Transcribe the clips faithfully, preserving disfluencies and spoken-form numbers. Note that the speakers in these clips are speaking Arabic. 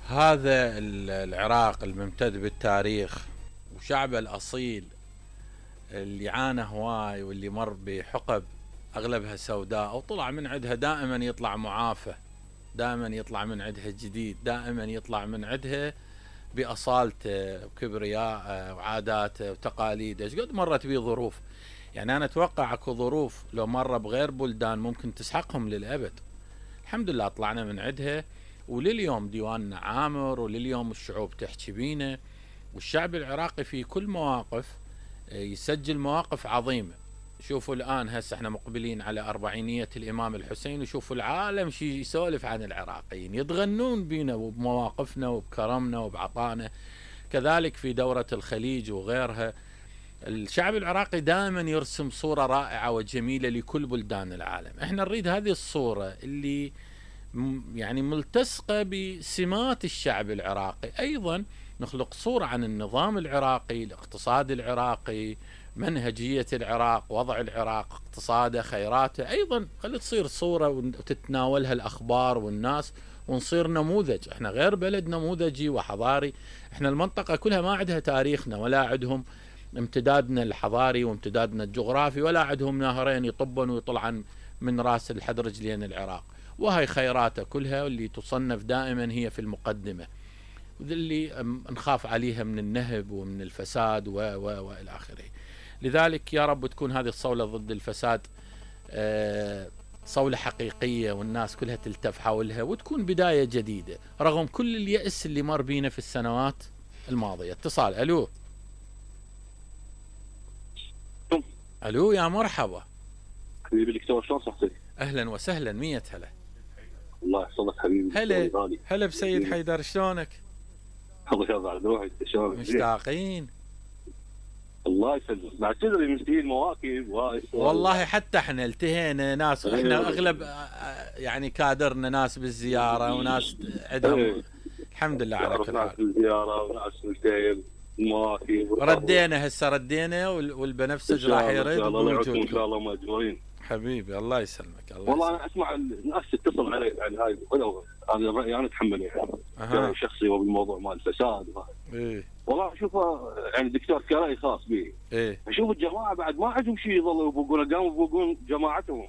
هذا العراق الممتد بالتاريخ وشعبه الأصيل اللي عانى هواي واللي مر بحقب أغلبها سوداء وطلع من عندها دائما يطلع معافى، دائما يطلع من عندها جديد، دائما يطلع من عندها بأصالته وكبرياءه وعاداته وتقاليده. ايش قد مرت بيه ظروف، يعني أنا أتوقع أكو ظروف لو مرة بغير بلدان ممكن تسحقهم للأبد. الحمد لله طلعنا من عندها، ولليوم ديواننا عامر، ولليوم الشعوب تحكي بينا، والشعب العراقي في كل مواقف يسجل مواقف عظيمة. شوفوا الآن هسه احنا مقبلين على أربعينية الإمام الحسين، وشوفوا العالم شي يسولف عن العراقيين، يتغنون بينا وبمواقفنا وبكرمنا وبعطانا. كذلك في دورة الخليج وغيرها، الشعب العراقي دائما يرسم صورة رائعة وجميلة لكل بلدان العالم. احنا نريد هذه الصورة اللي يعني ملتصقة بسمات الشعب العراقي. أيضا نخلق صورة عن النظام العراقي، الاقتصاد العراقي، منهجية العراق، وضع العراق، اقتصاده، خيراته. أيضا خلي تصير صورة وتتناولها الأخبار والناس، ونصير نموذج. احنا غير بلد نموذجي وحضاري، احنا المنطقة كلها ما عندها تاريخنا، ولا عندهم امتدادنا الحضاري وامتدادنا الجغرافي، ولا عندهم نهرين يطبن ويطلعن من راس لحد رجلين العراق. وهي خيراته كلها واللي تصنف دائما هي في المقدمة، اللي نخاف عليها من النهب ومن الفساد و و والى اخره. لذلك يا رب تكون هذه الصولة ضد الفساد صولة حقيقية، والناس كلها تلتف حولها، وتكون بداية جديدة رغم كل اليأس اللي مر بينا في السنوات الماضية. اتصال. الو الو يا مرحبا حبيبي دكتور، شلون صحتك؟ اهلا وسهلا، مية هلا. الله يحفظك حبيبي. هلا هلا بسيد حيدر، شلونك؟ الله يرضى على روحك، شلونك؟ مشتاقين. الله يسلمك. بعد تدري منتهي المواكب والله حتى احنا التهينا ناس، احنا اغلب يعني كادرنا ناس بالزياره وناس عندهم الحمد لله على كل حال. ناس بالزياره وناس بالتهيئ المواكب، ردينا هسه ردينا والبنفسج راح يرد بوجودكم ان شاء الله ماجورين حبيبي. الله يسلمك. الله والله انا اسمع الناس تتصل علي عن هاي، هذا الراي انا اتحمله يعني أه. شخصي وبالموضوع مال الفساد وهذا. ايه والله اشوفه يعني دكتور كراي خاص بي. ايه اشوف الجماعه بعد ما عندهم شيء، يظلوا يبوقون، قاموا يبوقون جماعتهم.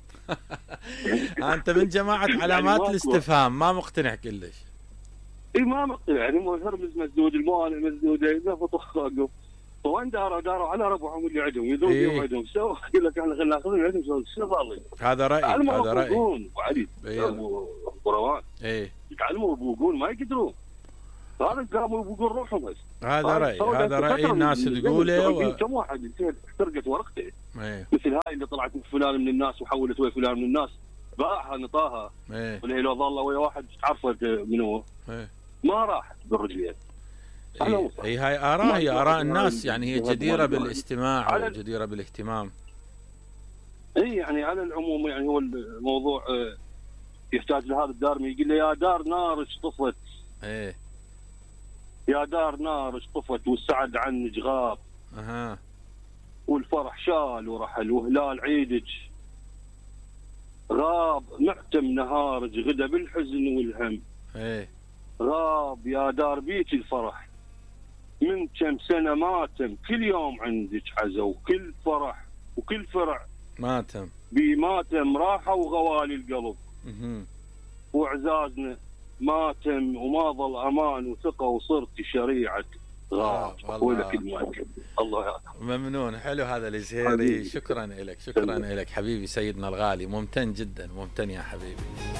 انت من جماعه علامات يعني الاستفهام، ما مقتنع كلش. اي ما مقتنع، يعني هرمز مسدود، الموانئ مسدوده، ينفطوا خاقف، وين داروا داروا على ربعهم اللي عندهم، يذوب إيه؟ عندهم سو يقول لك احنا خلينا ناخذ عندهم شنو ضالين. هذا رايي، هذا رايي. ابو علي ابو روان ايه يتعلموا يبوقون ما يقدرون، هذا قاموا يبوقون روحهم بس. هذا رايي، هذا رايي الناس تقوله. و... كم واحد احترقت ورقته ايه. مثل هاي اللي طلعت من فلان من الناس وحولت ويا فلان من الناس، باعها نطاها. ايه. ولا لو ظل ويا واحد تعرفت من هو ايه. ما راحت بالرجلين. اي اي هاي اراء، هي اراء الناس، يعني هي جديره بالاستماع وجديره بالاهتمام. اي يعني على العموم يعني هو الموضوع يحتاج لهذا الدارمي يقول له يا دار نار اشطفت. ايه يا دار نار اشطفت والسعد عنك غاب. اها. والفرح شال ورحل وهلال عيدك غاب، معتم نهارك غدا بالحزن والهم. ايه غاب يا دار بيك الفرح من كم سنة ماتم، كل يوم عندك عزا وكل فرح وكل فرع ماتم بماتم راحة وغوالي القلب. اها. وعزازنا ماتم وما ظل أمان وثقة وصرت شريعة غاب. ولك المواكب. الله يعطيك. ممنون. حلو هذا الزهيري. شكرا لك، شكرا لك حبيبي سيدنا الغالي. ممتن جدا، ممتن يا حبيبي.